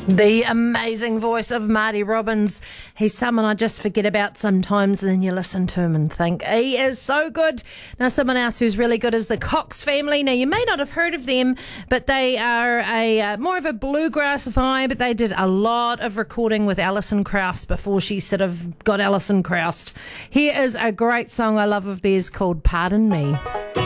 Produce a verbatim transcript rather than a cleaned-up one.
The amazing voice of Marty Robbins. He's someone I just forget about sometimes, and then you listen to him and think, he is so good. Now, someone else who's really good is the Cox Family. Now, you may not have heard of them, but they are a uh, more of a bluegrass vibe. They did a lot of recording with Alison Krauss before she sort of got Alison Krauss. Here is a great song I love of theirs called Pardon Me.